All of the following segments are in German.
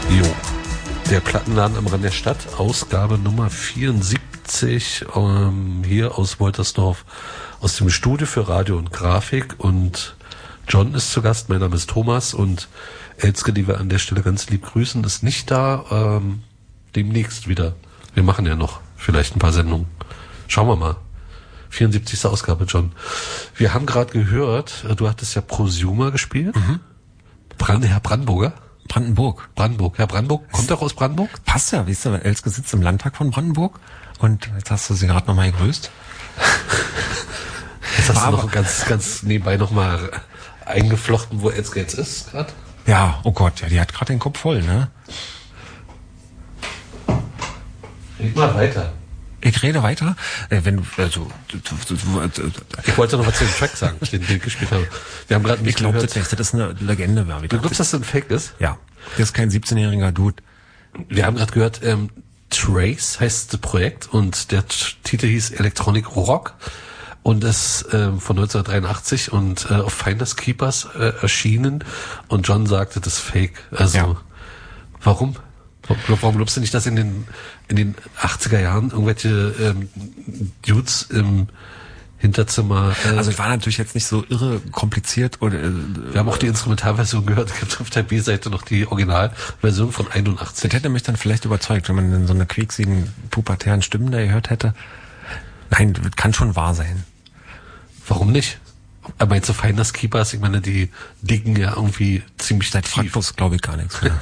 Jo, der Plattenladen am Rand der Stadt, Ausgabe Nummer 74, hier aus Woltersdorf, aus dem Studio für Radio und Grafik. Und John ist zu Gast, mein Name ist Thomas, und Elske, die wir an der Stelle ganz lieb grüßen, ist nicht da, demnächst wieder. Wir machen ja noch vielleicht ein paar Sendungen. Schauen wir mal. 74. Ausgabe, John. Wir haben gerade gehört, du hattest ja Prosumer gespielt. Mhm. Herr Brandenburger? Brandenburg. Herr Brandenburg, kommt doch aus Brandenburg? Passt ja, weißt du, weil Elske sitzt im Landtag von Brandenburg und jetzt hast du sie gerade nochmal gegrüßt. Jetzt hast du noch ganz nebenbei nochmal eingeflochten, wo Elske jetzt ist gerade. Ja, oh Gott, ja, die hat gerade den Kopf voll, ne? Red mal weiter. Ich rede weiter. Ich wollte noch was zu dem Track sagen, den ich gespielt habe. Wir haben gerade nicht gehört. Ich glaube, das ist eine Legende. Du glaubst, dass das ein Fake ist? Ja. Das ist kein 17-jähriger Dude. Wir haben gerade gehört, Trace heißt das Projekt und der Titel hieß Electronic Rock und ist von 1983 und auf Finders Keepers erschienen, und John sagte, das ist Fake. Also, ja. Warum glaubst du nicht, dass in den 80er Jahren irgendwelche Dudes im Hinterzimmer... also es war natürlich jetzt nicht so irre kompliziert. Oder wir haben auch die Instrumentalversion gehört. Es gibt auf der B-Seite noch die Originalversion von 81. Das hätte mich dann vielleicht überzeugt, wenn man dann so eine quieksigen, pubertären Stimmen da gehört hätte. Nein, das kann schon wahr sein. Warum nicht? Aber jetzt so Finders Keepers, ich meine, die dicken ja irgendwie ziemlich tief. Seit Frankfurt glaube ich gar nichts mehr.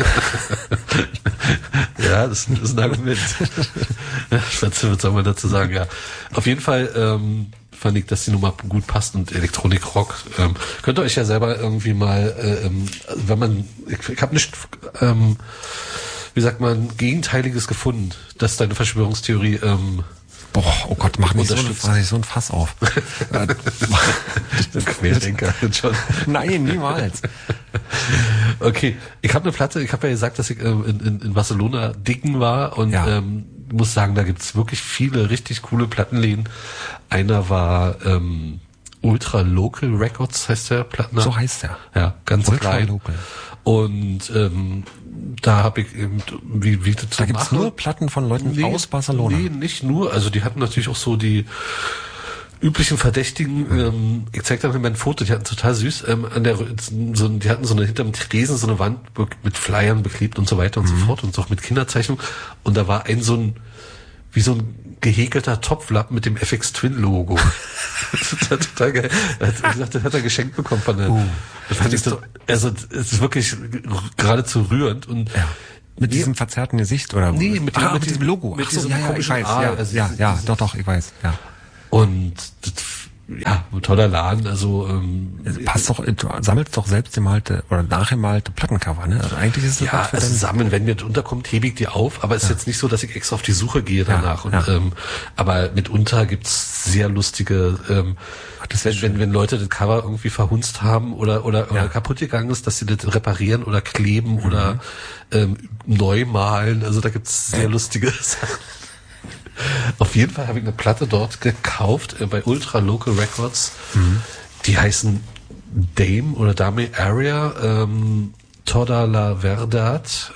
Ja, das ist ein Argument. Was soll man dazu sagen? Ja, auf jeden Fall fand ich, dass die Nummer gut passt, und Electronic Rock. Könnt ihr euch ja selber irgendwie mal, wenn man, ich habe nicht, wie sagt man, Gegenteiliges gefunden, dass deine Verschwörungstheorie boah, oh Gott, mach nicht so ein Fass auf. Querdenker schon. Nein, niemals. Okay, ich habe eine Platte, ich habe ja gesagt, dass ich in Barcelona dicken war, und ja. Muss sagen, da gibt's wirklich viele richtig coole Plattenläden. Einer war Ultra Local Records, heißt der Plattenladen. So heißt der. Ja, ganz Ultra klein. Local. Und da habe ich eben, wie das da gibt's nur Platten von Leuten aus Barcelona? Nee, nicht nur. Also die hatten natürlich auch so die üblichen Verdächtigen. Ich zeig dir mal ein Foto, die hatten total süß. Die hatten so eine hinterm Tresen so eine Wand mit Flyern beklebt und so weiter und so fort, und so auch mit Kinderzeichnung. Und da war wie so ein gehäkelter Topflappen mit dem FX Twin Logo. Das ist total geil. Er hat gesagt, das hat er geschenkt bekommen von der. Das fand ich so, also es ist wirklich geradezu rührend, und ja. Mit diesem verzerrten Gesicht oder? Nee, mit diesem Logo. Mit diesem komischen ich weiß. Ja, doch, ich weiß. Ja. Und das, ja, ein toller Laden, also passt doch, du sammelst doch selbst gemalte oder nachgemalte Plattencover, ne? Also eigentlich ist es ja, also sammeln, wenn mir das unterkommt, hebe ich die auf, aber es ist jetzt nicht so, dass ich extra auf die Suche gehe danach. Und aber mitunter gibt's sehr lustige, wenn Leute das Cover irgendwie verhunzt haben oder kaputt gegangen ist, dass sie das reparieren oder kleben oder neu malen. Also da gibt's sehr lustige Sachen. Auf jeden Fall habe ich eine Platte dort gekauft bei Ultra Local Records. Die heißen Dame oder Dame Area, Toda la Verdad.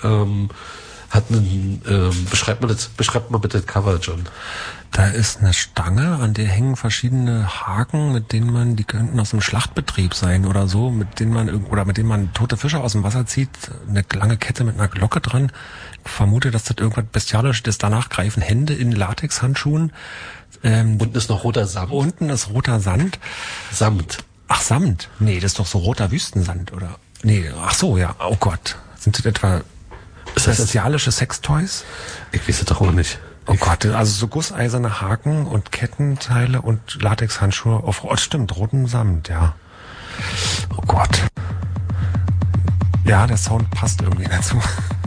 Hat einen, beschreibt mal bitte das Cover, John. Da ist eine Stange, an der hängen verschiedene Haken, mit denen die könnten aus dem Schlachtbetrieb sein oder so, mit denen man tote Fische aus dem Wasser zieht, eine lange Kette mit einer Glocke dran. Ich vermute, dass das irgendwas Bestialisches ist. Danach greifen Hände in Latexhandschuhen. Unten ist noch roter Samt. Unten ist roter Sand. Samt. Ach, Samt. Nee, das ist doch so roter Wüstensand, oder? Nee, ach so, ja. Oh Gott. Sind das etwa bestialische Sextoys? Ich weiß es doch auch nicht. Oh Gott, also so gusseiserne Haken und Kettenteile und Latexhandschuhe auf, stimmt, roten Samt, ja. Oh Gott. Ja, der Sound passt irgendwie dazu.